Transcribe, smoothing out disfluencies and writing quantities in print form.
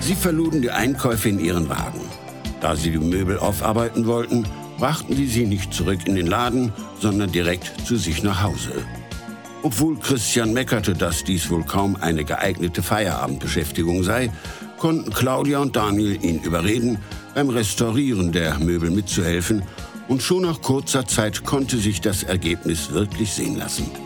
Sie verluden die Einkäufe in ihren Wagen. Da sie die Möbel aufarbeiten wollten, brachten sie nicht zurück in den Laden, sondern direkt zu sich nach Hause. Obwohl Christian meckerte, dass dies wohl kaum eine geeignete Feierabendbeschäftigung sei, konnten Claudia und Daniel ihn überreden, beim Restaurieren der Möbel mitzuhelfen, und schon nach kurzer Zeit konnte sich das Ergebnis wirklich sehen lassen.